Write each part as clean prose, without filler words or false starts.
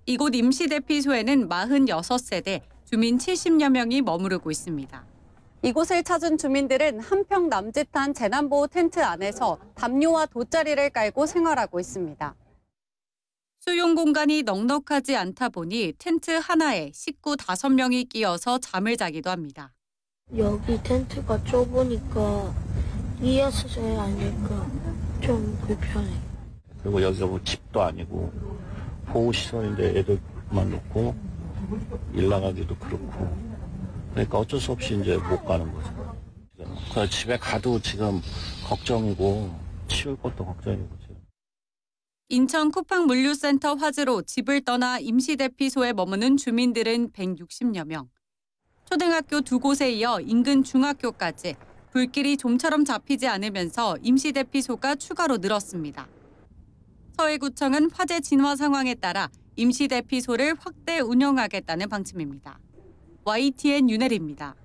이곳 임시대피소에는 46세대, 주민 70여 명이 머무르고 있습니다. 이곳을 찾은 주민들은 한 평 남짓한 재난보호 텐트 안에서 담요와 돗자리를 깔고 생활하고 있습니다. 수용 공간이 넉넉하지 않다 보니 텐트 하나에 식구 5명이 끼어서 잠을 자기도 합니다. 여기 텐트가 좁으니까 이어서 자야 하니까 좀 불편해. 그리고 여기가 뭐 집도 아니고 보호시설인데 애들만 놓고 일 나가기도 그렇고 그러니까 어쩔 수 없이 이제 못 가는 거죠. 그래서 집에 가도 지금 걱정이고 치울 것도 걱정이고. 인천 쿠팡 물류센터 화재로 집을 떠나 임시대피소에 머무는 주민들은 160여 명. 초등학교 2곳에 이어 인근 중학교까지 불길이 좀처럼 잡히지 않으면서 임시대피소가 추가로 늘었습니다. 서해구청은 화재 진화 상황에 따라 임시대피소를 확대 운영하겠다는 방침입니다. YTN 윤혜리입니다.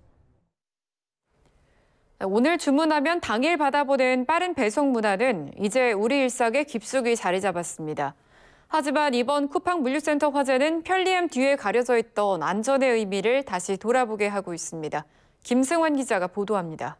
오늘 주문하면 당일 받아보는 빠른 배송 문화는 이제 우리 일상에 깊숙이 자리 잡았습니다. 하지만 이번 쿠팡 물류센터 화재는 편리함 뒤에 가려져 있던 안전의 의미를 다시 돌아보게 하고 있습니다. 김승환 기자가 보도합니다.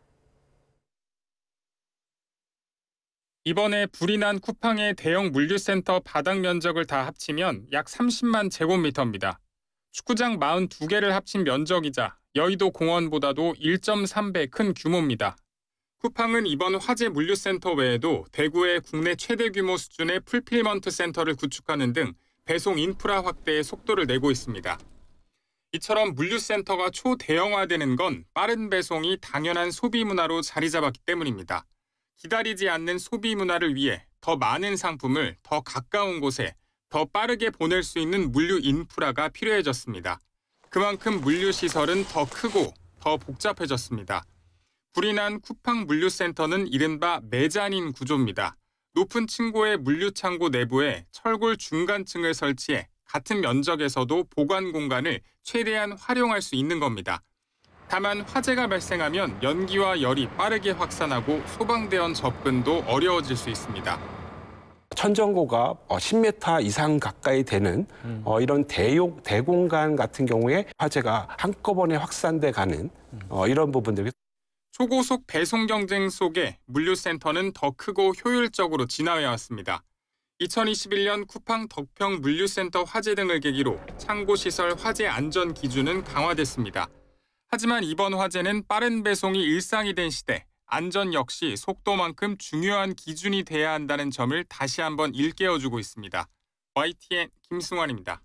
이번에 불이 난 쿠팡의 대형 물류센터 바닥 면적을 다 합치면 약 30만 제곱미터입니다. 축구장 42개를 합친 면적이자 여의도 공원보다도 1.3배 큰 규모입니다. 쿠팡은 이번 화재 물류센터 외에도 대구의 국내 최대 규모 수준의 풀필먼트 센터를 구축하는 등 배송 인프라 확대에 속도를 내고 있습니다. 이처럼 물류센터가 초대형화되는 건 빠른 배송이 당연한 소비 문화로 자리 잡았기 때문입니다. 기다리지 않는 소비 문화를 위해 더 많은 상품을 더 가까운 곳에 더 빠르게 보낼 수 있는 물류 인프라가 필요해졌습니다. 그만큼 물류시설은 더 크고 더 복잡해졌습니다. 불이 난 쿠팡 물류센터는 이른바 메자닌 구조입니다. 높은 층고의 물류창고 내부에 철골 중간층을 설치해 같은 면적에서도 보관 공간을 최대한 활용할 수 있는 겁니다. 다만 화재가 발생하면 연기와 열이 빠르게 확산하고 소방대원 접근도 어려워질 수 있습니다. 천정고가 10m 이상 가까이 되는 이런 대공간 같은 경우에 화재가 한꺼번에 확산돼 가는 이런 부분들. 초고속 배송 경쟁 속에 물류센터는 더 크고 효율적으로 진화해왔습니다. 2021년 쿠팡 덕평 물류센터 화재 등을 계기로 창고시설 화재 안전 기준은 강화됐습니다. 하지만 이번 화재는 빠른 배송이 일상이 된 시대, 안전 역시 속도만큼 중요한 기준이 돼야 한다는 점을 다시 한번 일깨워주고 있습니다. YTN 김승환입니다.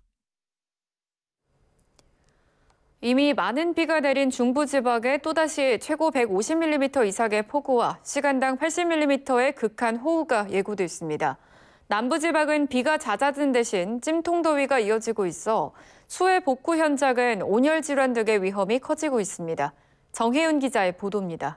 이미 많은 비가 내린 중부지방에 또다시 최고 150mm 이상의 폭우와 시간당 80mm의 극한 호우가 예고돼 있습니다. 남부지방은 비가 잦아든 대신 찜통더위가 이어지고 있어 수해 복구 현장은 온열 질환 등의 위험이 커지고 있습니다. 정혜윤 기자의 보도입니다.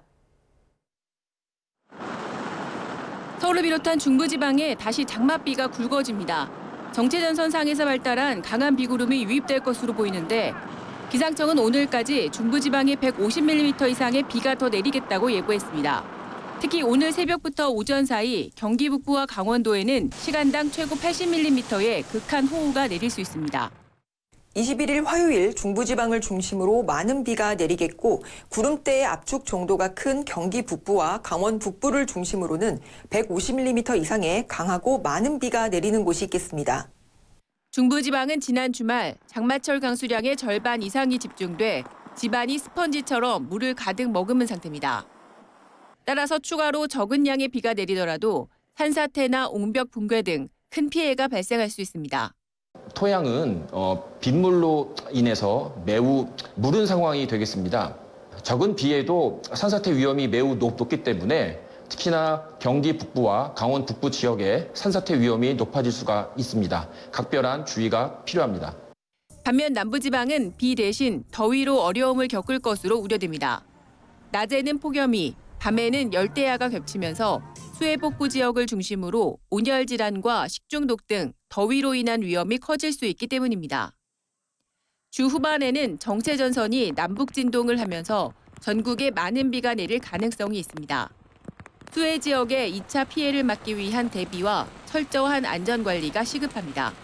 서울을 비롯한 중부지방에 다시 장맛비가 굵어집니다. 정체전선상에서 발달한 강한 비구름이 유입될 것으로 보이는데 기상청은 오늘까지 중부지방에 150mm 이상의 비가 더 내리겠다고 예고했습니다. 특히 오늘 새벽부터 오전 사이 경기 북부와 강원도에는 시간당 최고 80mm의 극한 호우가 내릴 수 있습니다. 21일 화요일 중부지방을 중심으로 많은 비가 내리겠고 구름대의 압축 정도가 큰 경기 북부와 강원 북부를 중심으로는 150mm 이상의 강하고 많은 비가 내리는 곳이 있겠습니다. 중부지방은 지난 주말 장마철 강수량의 절반 이상이 집중돼 집안이 스펀지처럼 물을 가득 머금은 상태입니다. 따라서 추가로 적은 양의 비가 내리더라도 산사태나 옹벽 붕괴 등 큰 피해가 발생할 수 있습니다. 토양은 빗물로 인해서 매우 무른 상황이 되겠습니다. 적은 비에도 산사태 위험이 매우 높기 때문에 특히나 경기 북부와 강원 북부 지역에 산사태 위험이 높아질 수가 있습니다. 각별한 주의가 필요합니다. 반면 남부지방은 비 대신 더위로 어려움을 겪을 것으로 우려됩니다. 낮에는 폭염이, 밤에는 열대야가 겹치면서 수해 복구 지역을 중심으로 온열 질환과 식중독 등 더위로 인한 위험이 커질 수 있기 때문입니다. 주 후반에는 정체전선이 남북 진동을 하면서 전국에 많은 비가 내릴 가능성이 있습니다. 수해 지역의 2차 피해를 막기 위한 대비와 철저한 안전관리가 시급합니다.